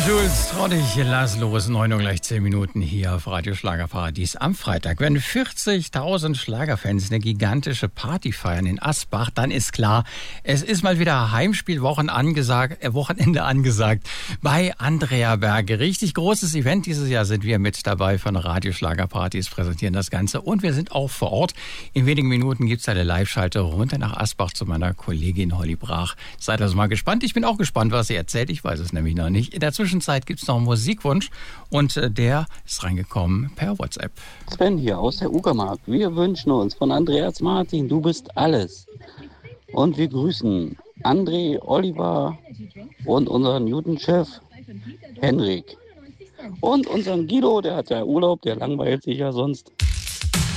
Jules, trau dich, lass los. 9 Uhr gleich 10 Minuten hier auf Radio Schlagerparadies am Freitag. Wenn 40.000 Schlagerfans eine gigantische Party feiern in Asbach, dann ist klar, es ist mal wieder Heimspielwochenende angesagt bei Andrea Berge. Richtig großes Event dieses Jahr sind wir mit dabei von Radio Schlagerparadies, präsentieren das Ganze und wir sind auch vor Ort. In wenigen Minuten gibt es eine Live-Schalte runter nach Asbach zu meiner Kollegin Holly Brach. Seid also mal gespannt. Ich bin auch gespannt, was sie erzählt. Ich weiß es nämlich noch nicht. In der Zwischenzeit gibt es noch einen Musikwunsch und der ist reingekommen per WhatsApp. Sven hier aus der Uckermark. Wir wünschen uns von Andreas Martin, du bist alles. Und wir grüßen André, Oliver und unseren Newton-Chef Henrik. Und unseren Guido, der hat ja Urlaub, der langweilt sich ja sonst.